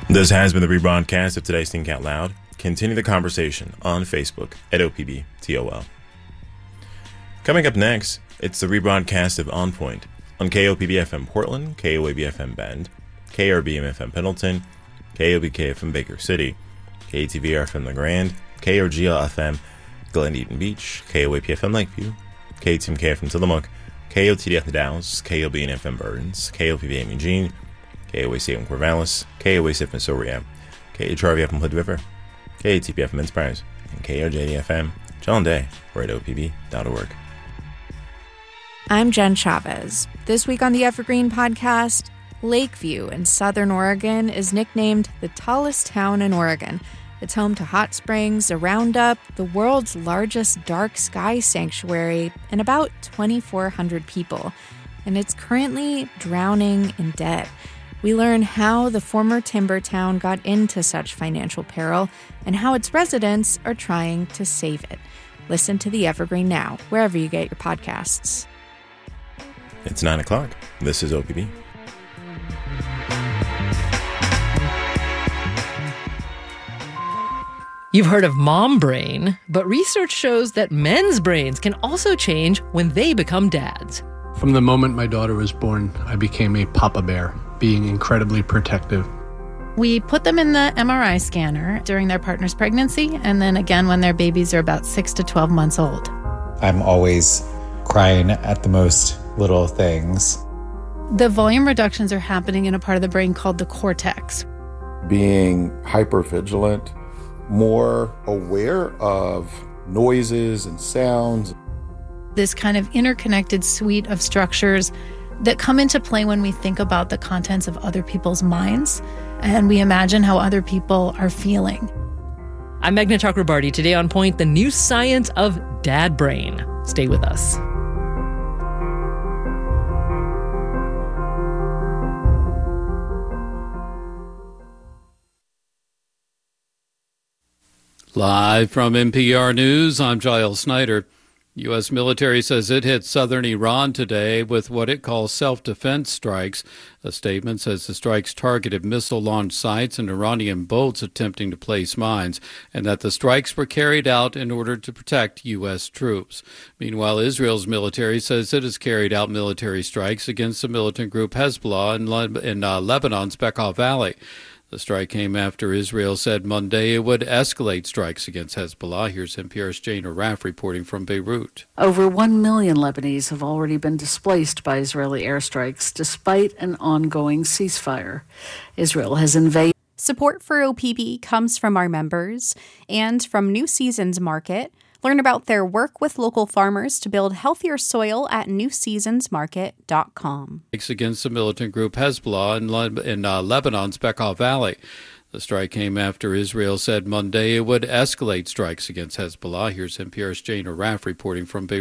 This has been the rebroadcast of today's Think Out Loud. Continue the conversation on Facebook at OPBTOL. Coming up next, it's the rebroadcast of On Point on KOPB-FM Portland, KOAB-FM Bend, KRBM-FM Pendleton, KOBK-FM Baker City, KTVR-FM La Grande, KRGL-FM Glen Eaton Beach, KOAP-FM Lakeview, KTMK-FM Tillamook, KOTD-FM Dallas, KOBN-FM Burns, KOPB-FM Eugene, KOAC-FM Corvallis, KOAC-FM Soria, KHRV-FM Hood River, KATP-FM Inspires, and KOJD-FM John Day. We're at OPB.org. I'm Jen Chavez. This week on the Evergreen Podcast, Lakeview in Southern Oregon is nicknamed the tallest town in Oregon. It's home to hot springs, a roundup, the world's largest dark sky sanctuary, and about 2,400 people. And it's currently drowning in debt. We learn how the former timber town got into such financial peril and how its residents are trying to save it. Listen to the Evergreen now, wherever you get your podcasts. It's 9 o'clock. This is OPB. You've heard of mom brain, but research shows that men's brains can also change when they become dads. From the moment my daughter was born, I became a papa bear, being incredibly protective. We put them in the MRI scanner during their partner's pregnancy, and then again when their babies are about 6 to 12 months old. I'm always crying at the most little things. The volume reductions are happening in a part of the brain called the cortex. Being hypervigilant, more aware of noises and sounds. This kind of interconnected suite of structures that come into play when we think about the contents of other people's minds and we imagine how other people are feeling. I'm Meghna Chakrabarty. Today on Point, the new science of dad brain. Stay with us. Live from NPR News, I'm Giles Snyder. U.S. military says it hit southern Iran today with what it calls self-defense strikes. A statement says the strikes targeted missile launch sites and Iranian boats attempting to place mines, and that the strikes were carried out in order to protect U.S. troops. Meanwhile, Israel's military says it has carried out military strikes against the militant group Hezbollah in Lebanon's Bekaa Valley. The strike came after Israel said Monday it would escalate strikes against Hezbollah. Here's NPR's Jane Araf reporting from Beirut. Over 1 million Lebanese have already been displaced by Israeli airstrikes, despite an ongoing ceasefire. Israel has invaded. Support for OPB comes from our members and from New Seasons Market. Learn about their work with local farmers to build healthier soil at newseasonsmarket.com. Against the militant group Hezbollah in Lebanon's Bekaa Valley. The strike came after Israel said Monday it would escalate strikes against Hezbollah. Here's NPR's Jane Araf reporting from Beirut.